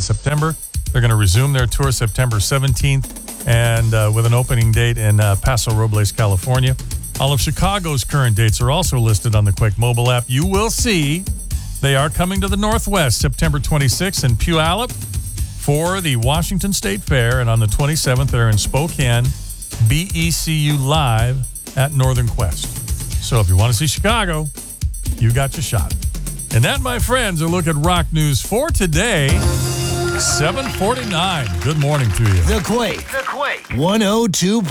September. They're going to resume their tour September 17th and with an opening date in Paso Robles, California. All of Chicago's current dates are also listed on the Quake mobile app. You will see they are coming to the Northwest September 26th in Puyallup for the Washington State Fair, and on the 27th they're in Spokane, BECU Live at Northern Quest. So if you want to see Chicago, you got your shot. And that, my friends, a look at rock news for today, 7:49. Good morning to you. The Quake 102.